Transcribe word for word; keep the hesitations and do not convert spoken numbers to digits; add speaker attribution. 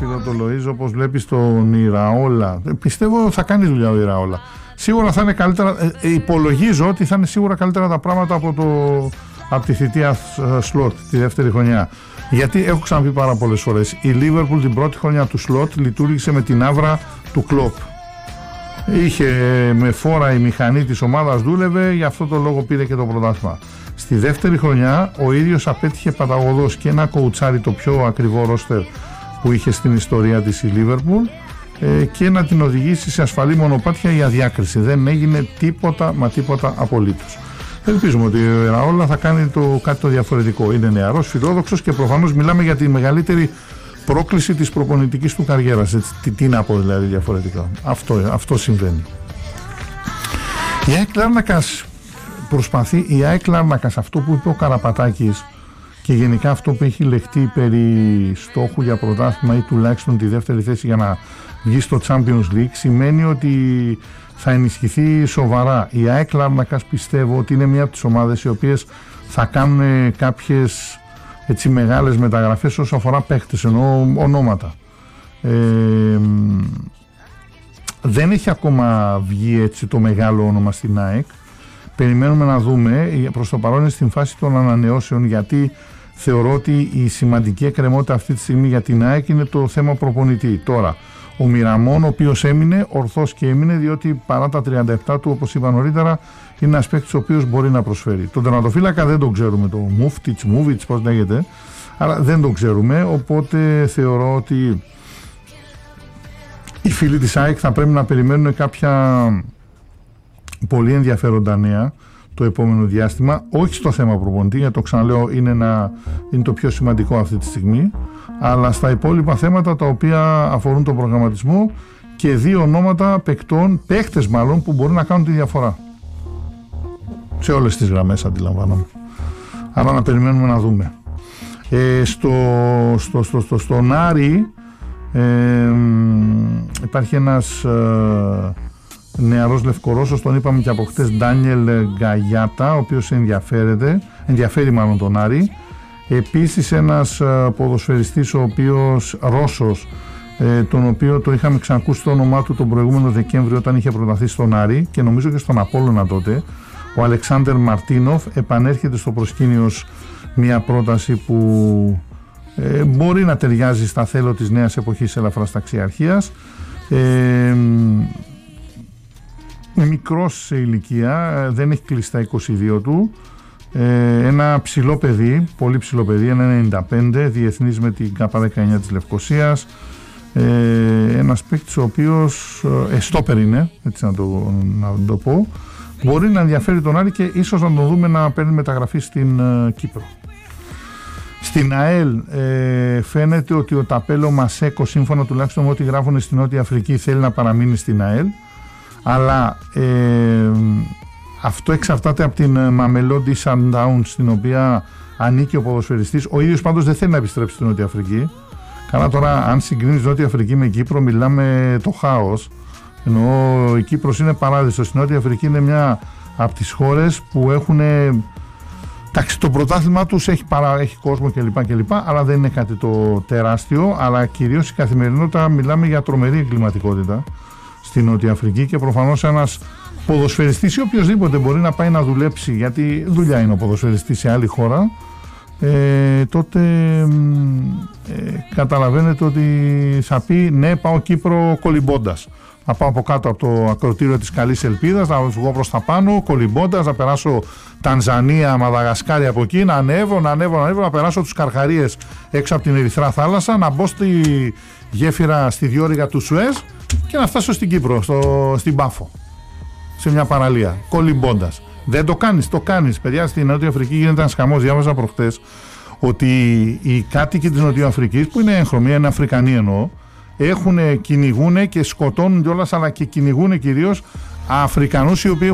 Speaker 1: φίλο το Λοΐζο, όπως βλέπεις τον Ηραόλα. Πιστεύω θα κάνει δουλειά ο Ηραόλα. Σίγουρα θα είναι καλύτερα, ε, υπολογίζω ότι θα είναι σίγουρα καλύτερα τα πράγματα από, το, από τη θητεία Σλότ, τη δεύτερη χρονιά. Γιατί έχω ξαναπεί πάρα πολλές φορές, η Λίβερπουλ την πρώτη χρονιά του Σλότ λειτουργήσε με την άβρα του Κλοπ. Είχε με φόρα η μηχανή της ομάδας, δούλευε, γι' αυτό το λόγο πήρε και το πρωτάθλημα. Στη δεύτερη χρονιά ο ίδιος απέτυχε παταγωδός και να κοουτσάρει το πιο ακριβό ρόστερ που είχε στην ιστορία της η Λίβερπουλ ε, και να την οδηγήσει σε ασφαλή μονοπάτια η αδιάκριση. Δεν έγινε τίποτα μα τίποτα απολύτως. Ελπίζουμε ότι ο Ηραόλα θα κάνει το, κάτι το διαφορετικό. Είναι νεαρός, φιλόδοξος και προφανώς μιλάμε για τη μεγαλύτερη πρόκληση της προπονητικής του καριέρας. Έτσι, τι, τι να πω δηλαδή διαφορετικά. Αυτό, αυτό συμβαίνει. Η ΑΕΚ Λάρνακας προσπαθεί, η ΑΕΚ Λάρνακας, αυτό που είπε ο Καραπατάκης και γενικά αυτό που έχει λεχτεί περί στόχου για πρωτάθλημα ή τουλάχιστον τη δεύτερη θέση για να βγει στο Champions League, σημαίνει ότι θα ενισχυθεί σοβαρά. Η ΑΕΚ Λάρνακας πιστεύω ότι είναι μία από τις ομάδες οι οποίες θα κάνουν κάποιες έτσι μεγάλες μεταγραφές όσο αφορά παίχτες, εννοώ ονόματα. Ε, δεν έχει ακόμα βγει έτσι το μεγάλο όνομα στην ΑΕΚ. Περιμένουμε να δούμε, προς το παρόν είναι στην φάση των ανανεώσεων, γιατί θεωρώ ότι η σημαντική εκκρεμότητα αυτή τη στιγμή για την ΑΕΚ είναι το θέμα προπονητή. Τώρα, ο Μιραμόν, ο οποίος έμεινε, ορθώς και έμεινε, διότι παρά τα τριάντα επτά του, όπως είπα νωρίτερα, είναι ένας παίκτης ο οποίος μπορεί να προσφέρει. Τον τερματοφύλακα δεν τον ξέρουμε, το Μούφτιτς, Μούβιτς, πώς λέγεται, αλλά δεν τον ξέρουμε, οπότε θεωρώ ότι οι φίλοι της ΑΕΚ θα πρέπει να περιμένουν κάποια πολύ ενδιαφέροντα νέα το επόμενο διάστημα, όχι στο θέμα προπονητή, γιατί το ξαναλέω είναι, ένα, είναι το πιο σημαντικό αυτή τη στιγμή, αλλά στα υπόλοιπα θέματα τα οποία αφορούν τον προγραμματισμό και δύο ονόματα παικτών, παίκτες μάλλον, που μπορούν να κάνουν τη διαφορά σε όλες τις γραμμές, αντιλαμβάνομαι. Άρα να περιμένουμε να δούμε. Ε, στο, στο, στο, στο, στον Άρη ε, υπάρχει ένας ε, νεαρός Λευκορώσος, τον είπαμε και από χτες, Ντάνιελ Γκαγιάτα, ο οποίος ενδιαφέρεται, ενδιαφέρει μάλλον τον Άρη. Επίσης ένας ποδοσφαιριστής, ο οποίος Ρώσος, ε, τον οποίο το είχαμε ξανακούσει το όνομά του τον προηγούμενο Δεκέμβριο όταν είχε προταθεί στον Άρη και νομίζω και στον Απόλλωνα τότε, ο Αλεξάνδερ Μαρτίνοφ, επανέρχεται στο προσκήνιο μια πρόταση που ε, μπορεί να ταιριάζει στα θέλω της νέας εποχής ελαφράς ταξιαρχίας. Ε, μικρός σε ηλικία, δεν έχει κλείσει τα είκοσι δύο του, ε, ένα ψηλό παιδί, πολύ ψηλό παιδί, ένα ενενήντα πέντε, διεθνής με την Κάπα δεκαεννιά της Λευκωσίας, ε, ένας παίκτης ο οποίος ε, στόπερ είναι, έτσι να το, να το πω, μπορεί να ενδιαφέρει τον Άρη και ίσως να τον δούμε να παίρνει μεταγραφή στην ε, Κύπρο. Στην ΑΕΛ ε, φαίνεται ότι ο Ταπέλο Μασέκο, σύμφωνα τουλάχιστον με ό,τι γράφουν στην Νότια Αφρική, θέλει να παραμείνει στην ΑΕΛ, αλλά ε, αυτό εξαρτάται από την Mamelodi Sundowns, στην οποία ανήκει ο ποδοσφαιριστής. Ο ίδιος πάντως δεν θέλει να επιστρέψει στην Νότια Αφρική. Καλά, τώρα αν συγκρίνεις Νότια Αφρική με Κύπρο, μιλάμε το χάος. Ενώ η Κύπρος είναι παράδεισο, στην Νότια Αφρική είναι μια από τις χώρες που έχουν, εντάξει, το πρωτάθλημα τους έχει, παρά, έχει κόσμο κλπ, κλπ, αλλά δεν είναι κάτι το τεράστιο, αλλά κυρίως η καθημερινότητα, μιλάμε για τρομερή εγκληματικότητα στην Νότια Αφρική και προφανώς ένας ποδοσφαιριστής ή οποιοσδήποτε μπορεί να πάει να δουλέψει, γιατί δουλειά είναι ο ποδοσφαιριστής σε άλλη χώρα, ε, τότε ε, καταλαβαίνετε ότι θα πει ναι, πάω Κύπρο κολυμπώντας. Να πάω από κάτω από το ακροτήριο της Καλής Ελπίδας, να βγω προς τα πάνω κολυμπώντας, να περάσω Τανζανία, Μαδαγασκάρη από εκεί, να ανέβω, να ανέβω, να ανέβω, να περάσω τους Καρχαρίες έξω από την Ερυθρά θάλασσα, να μπω στη γέφυρα, στη διόρυγα του Σουέζ και να φτάσω στην Κύπρο, στο, στην Πάφο, σε μια παραλία, κολυμπώντας. Δεν το κάνεις, το κάνεις. Παιδιά, στην Νότια Αφρική γίνεται ένας χαμός. Διάβαζα προχτές ότι οι κάτοικοι της Νότια Αφρικής, που είναι έγχρωμοι, είναι Αφρικανοί εννοώ, έχουν, κυνηγούν και σκοτώνουν κιόλας, αλλά και κυνηγούν κυρίως Αφρικανούς οι οποίοι